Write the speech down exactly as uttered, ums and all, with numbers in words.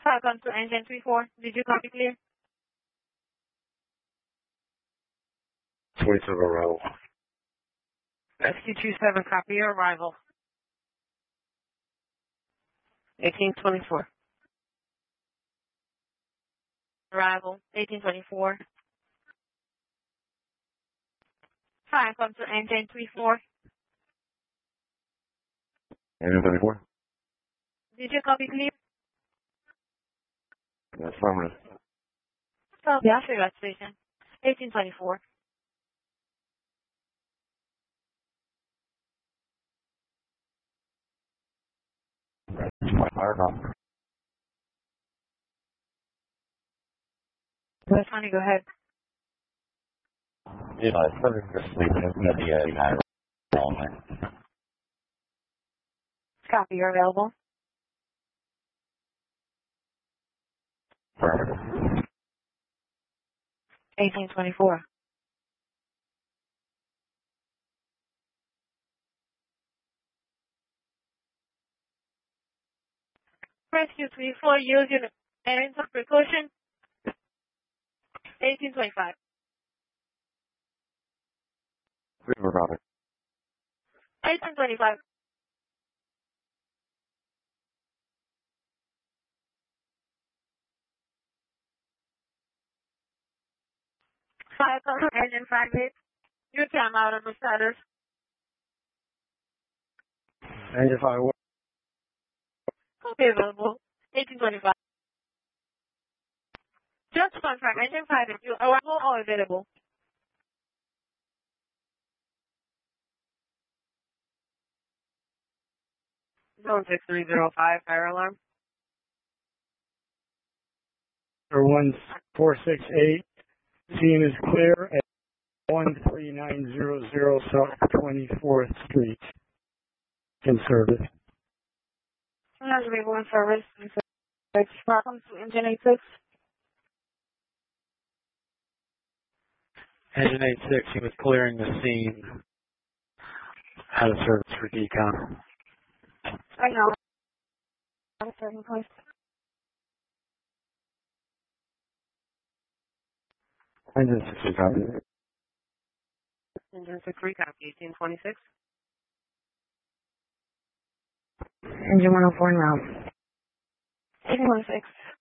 Falcon to engine three four. Did you copy clear? twenty-seven arrival. S Q two seven, copy your arrival. eighteen twenty-four. Arrival, eighteen twenty-four. Falcon to engine three four. Engine twenty-four? Did you copy clear? Affirmative. Copy after your station. eighteen twenty-four. Fire call. West Honey, go ahead. Yeah, it's perfect for sleep. It's going to be a night only. Copy, you're available. Affirmative. eighteen twenty-four. Rescue three four, use your ends of precaution. eighteen twenty-five. River copy. eighteen twenty-five. Five, engine five hit. You time out of the status. Engine five what? Copy available. eighteen twenty-five. Just to confirm, engine five is you arrival or available? Zone six three zero five, fire alarm. Or one four six eight. Scene is clear at one three nine zero zero South twenty-fourth Street. In service. That's available in service. Welcome to engine eight six. Engine eight six, he was clearing the scene out of service for decon. I know. I'm starting place. Engine six copy. Engine six three, copy. eighteen twenty-six. Engine one oh four now. eighteen twenty-six.